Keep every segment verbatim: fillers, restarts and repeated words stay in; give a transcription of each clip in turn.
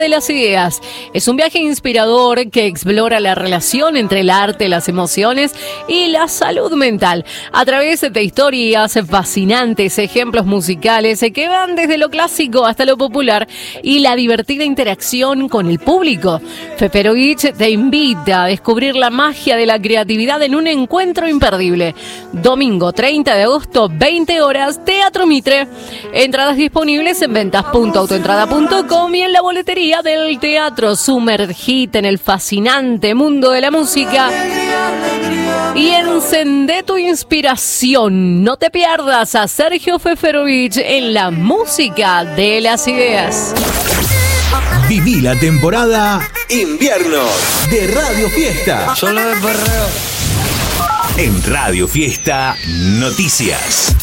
de las ideas. Es un viaje inspirador que explora la relación entre el arte, las emociones y la salud mental a través de historias fascinantes, ejemplos musicales que van desde lo clásico hasta lo popular y la divertida interacción con el público. Feferovich te invita a descubrir la magia de la creatividad en un encuentro imperdible. Domingo treinta de agosto, veinte horas, Teatro Mitre. Entradas disponibles en ventas punto autoentrada punto com y en la boletería del teatro. Sumergite en el fascinante mundo de la música y encendé tu inspiración. No te pierdas a Sergio Feferovich en la música de las ideas. Viví la temporada invierno de Radio Fiesta. Solo de perreo. En Radio Fiesta, noticias.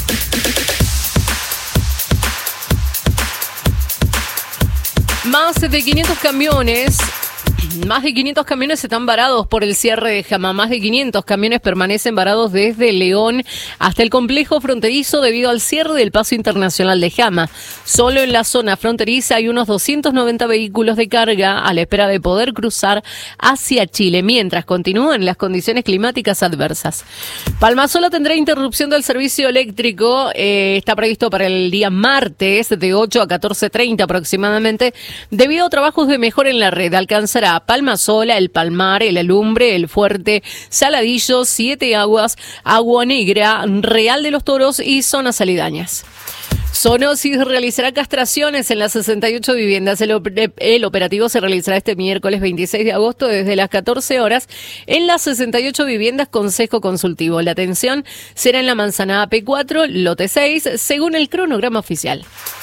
Más de quinientos camiones, más de quinientos camiones están varados por el cierre de Jama. Más de quinientos camiones permanecen varados desde León hasta el complejo fronterizo debido al cierre del paso internacional de Jama. Solo en la zona fronteriza hay unos doscientos noventa vehículos de carga a la espera de poder cruzar hacia Chile, mientras continúan las condiciones climáticas adversas. Palmasola tendrá interrupción del servicio eléctrico. Eh, está previsto para el día martes de ocho a catorce treinta aproximadamente, debido a trabajos de mejora en la red. Alcanzará Palmasola, El Palmar, El Alumbre, El Fuerte, Saladillo, Siete Aguas, Agua Negra, Real de los Toros y zonas aledañas. Zoonosis realizará castraciones en las sesenta y ocho viviendas. El, op- el operativo se realizará este miércoles veintiséis de agosto desde las catorce horas en las sesenta y ocho viviendas con sesgo consultivo. La atención será en la manzana A P cuatro, lote seis, según el cronograma oficial.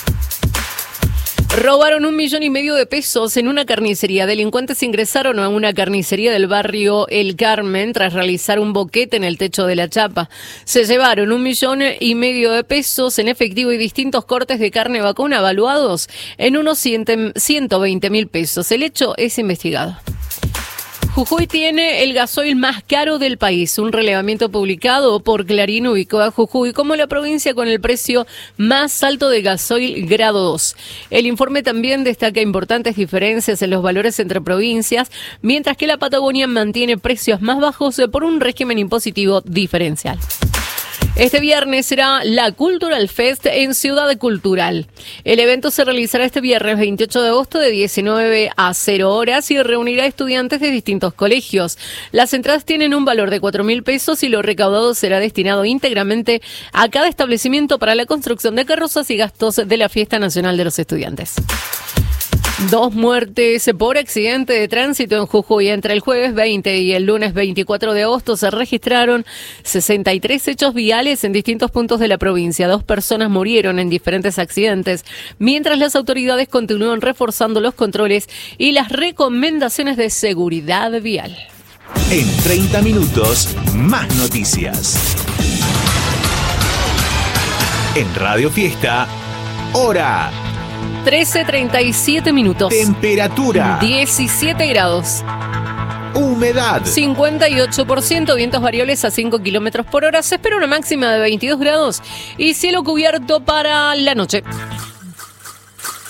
Robaron un millón y medio de pesos en una carnicería. Delincuentes ingresaron a una carnicería del barrio El Carmen tras realizar un boquete en el techo de la chapa. Se llevaron un millón y medio de pesos en efectivo y distintos cortes de carne vacuna valuados en unos ciento veinte mil pesos. El hecho es investigado. Jujuy tiene el gasoil más caro del país. Un relevamiento publicado por Clarín ubicó a Jujuy como la provincia con el precio más alto de gasoil grado dos. El informe también destaca importantes diferencias en los valores entre provincias, mientras que la Patagonia mantiene precios más bajos por un régimen impositivo diferencial. Este viernes será la Cultural Fest en Ciudad Cultural. El evento se realizará este viernes veintiocho de agosto de diecinueve a cero horas y reunirá estudiantes de distintos colegios. Las entradas tienen un valor de cuatro mil pesos y lo recaudado será destinado íntegramente a cada establecimiento para la construcción de carrozas y gastos de la Fiesta Nacional de los Estudiantes. Dos muertes por accidente de tránsito en Jujuy. Entre el jueves veinte y el lunes veinticuatro de agosto se registraron sesenta y tres hechos viales en distintos puntos de la provincia. Dos personas murieron en diferentes accidentes, mientras las autoridades continúan reforzando los controles y las recomendaciones de seguridad vial. En treinta minutos, más noticias. En Radio Fiesta, hora. trece treinta y siete minutos. Temperatura. diecisiete grados. Humedad. cincuenta y ocho por ciento, vientos variables a cinco kilómetros por hora. Se espera una máxima de veintidós grados y cielo cubierto para la noche.